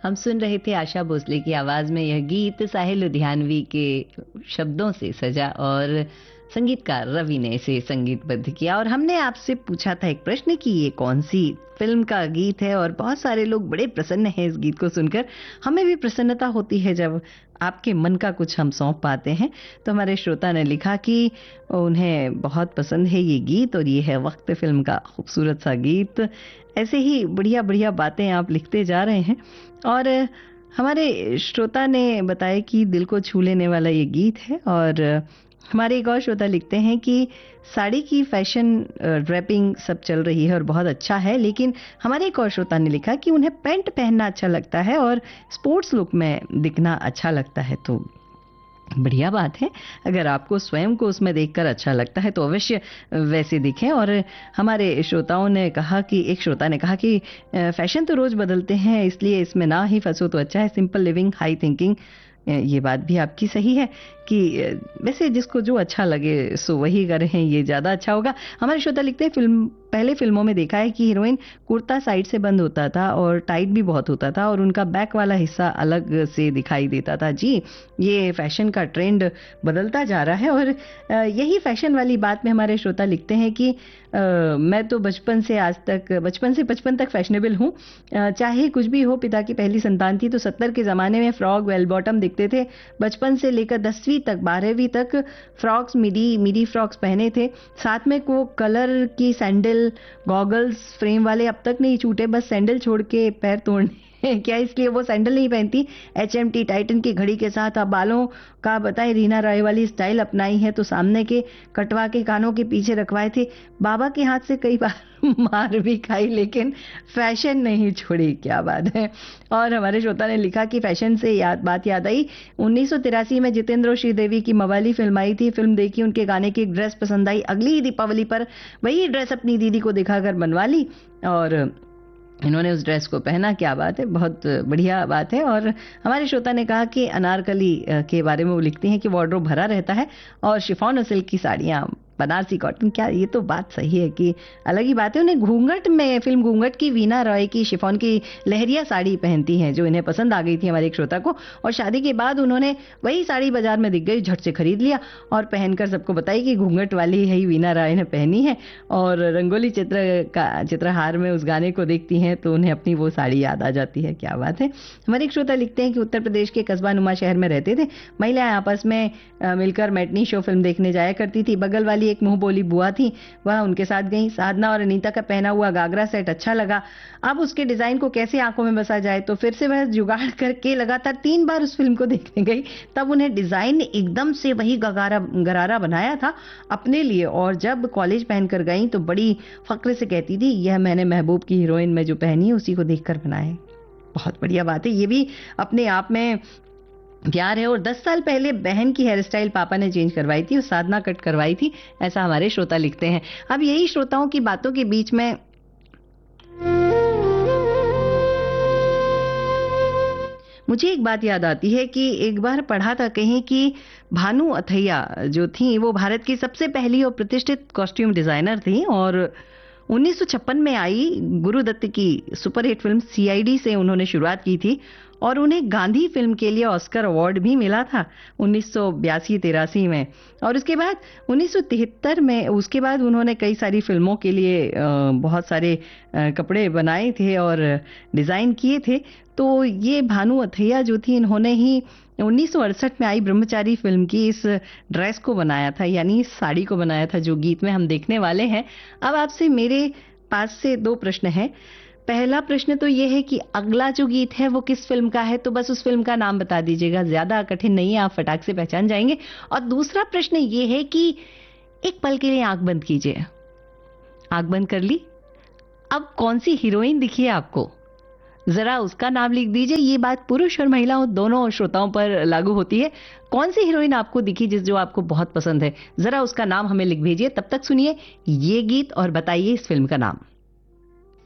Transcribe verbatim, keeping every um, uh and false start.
हम सुन रहे थे आशा भोसले की आवाज में यह गीत साहिल लुधियानवी के शब्दों से सजा और संगीतकार रवि ने इसे संगीतबद्ध किया। और हमने आपसे पूछा था एक प्रश्न कि ये कौन सी फिल्म का गीत है, और बहुत सारे लोग बड़े प्रसन्न हैं इस गीत को सुनकर। हमें भी प्रसन्नता होती है जब आपके मन का कुछ हम सौंप पाते हैं। तो हमारे श्रोता ने लिखा कि उन्हें बहुत पसंद है ये गीत और ये है वक्त फिल्म का खूबसूरत सा गीत। ऐसे ही बढ़िया बढ़िया बातें आप लिखते जा रहे हैं। और हमारे श्रोता ने बताया कि दिल को छू लेने वाला ये गीत है। और हमारे एक और श्रोता लिखते हैं कि साड़ी की फैशन ड्रेपिंग सब चल रही है और बहुत अच्छा है, लेकिन हमारे एक और श्रोता ने लिखा कि उन्हें पैंट पहनना अच्छा लगता है और स्पोर्ट्स लुक में दिखना अच्छा लगता है। तो बढ़िया बात है, अगर आपको स्वयं को उसमें देखकर अच्छा लगता है तो अवश्य वैसे दिखें। और हमारे श्रोताओं ने कहा कि एक श्रोता ने कहा कि फैशन तो रोज बदलते हैं, इसलिए इसमें ना ही फंसो तो अच्छा है, सिंपल लिविंग हाई थिंकिंग। ये बात भी आपकी सही है कि वैसे जिसको जो अच्छा लगे सो वही करें, ये ज़्यादा अच्छा होगा। हमारे श्रोता लिखते हैं फिल्म पहले फिल्मों में देखा है कि हीरोइन कुर्ता साइड से बंद होता था और टाइट भी बहुत होता था और उनका बैक वाला हिस्सा अलग से दिखाई देता था। जी, ये फैशन का ट्रेंड बदलता जा रहा है। और यही फैशन वाली बात में हमारे श्रोता लिखते हैं कि आ, मैं तो बचपन से आज तक बचपन से बचपन तक फैशनेबल हूँ, चाहे कुछ भी हो। पिता की पहली संतान थी तो सत्तर के ज़माने में फ्रॉक वेल बॉटम दिखते थे। बचपन से लेकर दसवीं तक बारहवीं तक फ्रॉक्स मिडी मिडी फ्रॉक्स पहने थे, साथ में वो कलर की सैंडल गॉगल्स फ्रेम वाले अब तक नहीं छूटे, बस सैंडल छोड़ के पैर तोड़ने क्या इसलिए वो सैंडल नहीं पहनती। एच एम टी टाइटन की घड़ी के साथ अब बालों का बताएं रीना रॉय वाली स्टाइल अपनाई है, तो सामने के कटवा के कानों के पीछे रखवाए थे। बाबा के हाथ से कई बार मार भी खाई लेकिन फैशन नहीं छोड़ी। क्या बात है। और हमारे श्रोता ने लिखा कि फैशन से याद बात याद आई, उन्नीस सौ तिरासी में जितेंद्र और श्रीदेवी की मवाली फिल्म आई थी। फिल्म देखी, उनके गाने की एक ड्रेस पसंद आई, अगली ही दीपावली पर वही ड्रेस अपनी दीदी को दिखाकर बनवा ली और इन्होंने उस ड्रेस को पहना। क्या बात है, बहुत बढ़िया बात है। और हमारे श्रोता ने कहा कि अनारकली के बारे में वो लिखती हैं कि वार्डरोब भरा रहता है और शिफॉन और सिल्क की साड़ियाँ, बनारसी कॉटन। क्या ये तो बात सही है कि अलग ही बात है। उन्हें घूंघट में फिल्म घूंघट की वीना रॉय की शिफॉन की लहरिया साड़ी पहनती हैं जो इन्हें पसंद आ गई थी हमारे एक श्रोता को। और शादी के बाद उन्होंने वही साड़ी बाजार में दिख गई, झट से खरीद लिया और पहनकर सबको बताई कि घूंघट वाली है वीना रॉय ने पहनी है। और रंगोली चित्र का चित्रहार में उस गाने को देखती हैं तो उन्हें अपनी वो साड़ी याद आ जाती है। क्या बात है। हमारे एक श्रोता लिखते हैं कि उत्तर प्रदेश के कस्बा नुमा शहर में रहते थे, महिलाएं आपस में मिलकर मैटनी शो फिल्म देखने जाया करती थी। बगल वाली एक मुंह बोली बुआ थी, वह उनके साथ गई। साधना और अनीता का पहना हुआ गागरा सेट अच्छा लगा, अब उसके डिजाइन को कैसे आंखों में बसा जाए, तो फिर से वह जुगाड़ करके लगातार तीन बार उस फिल्म को देखने गई। तब उन्हें डिजाइन ने एकदम से वही गगारा गरारा बनाया था अपने लिए, और जब कॉलेज पहनकर गई तो बड़ी फक्र से कहती थी, यह मैंने महबूब की हीरोइन में जो पहनी है उसी को देखकर बनाया है। बहुत बढ़िया बात है, ये भी अपने आप में प्यार है। और दस साल पहले बहन की हेयर स्टाइल पापा ने चेंज करवाई थी और साधना कट करवाई थी, ऐसा हमारे श्रोता लिखते हैं। अब यही श्रोताओं की बातों के बीच में मुझे एक बात याद आती है कि एक बार पढ़ा था कहीं कि भानु अथैया जो थी वो भारत की सबसे पहली और प्रतिष्ठित कॉस्ट्यूम डिजाइनर थी। और उन्नीस सौ छप्पन में आई गुरुदत्त की superhit film C I D से उन्होंने शुरुआत की थी और उन्हें गांधी फिल्म के लिए ऑस्कर अवार्ड भी मिला था उन्नीस सौ बयासी तिरासी में। और उसके बाद उन्नीस सौ तिहत्तर में उसके बाद उन्होंने कई सारी फिल्मों के लिए बहुत सारे कपड़े बनाए थे और डिज़ाइन किए थे। तो ये भानु अथैया जो थी, इन्होंने ही उन्नीस सौ अड़सठ में आई ब्रह्मचारी फिल्म की इस ड्रेस को बनाया था, यानी इस साड़ी को बनाया था जो गीत में हम देखने वाले हैं। अब आपसे मेरे पास से दो प्रश्न हैं। पहला प्रश्न तो ये है कि अगला जो गीत है वो किस फिल्म का है, तो बस उस फिल्म का नाम बता दीजिएगा, ज्यादा कठिन नहीं है, आप फटाक से पहचान जाएंगे। और दूसरा प्रश्न ये है कि एक पल के लिए आंख बंद कीजिए, आंख बंद कर ली, अब कौन सी हीरोइन दिखी है आपको, जरा उसका नाम लिख दीजिए। ये बात पुरुष और महिलाओं दोनों श्रोताओं पर लागू होती है। कौन सी हीरोइन आपको दिखी जिस जो आपको बहुत पसंद है, जरा उसका नाम हमें लिख भेजिए। तब तक सुनिए ये गीत और बताइए इस फिल्म का नाम।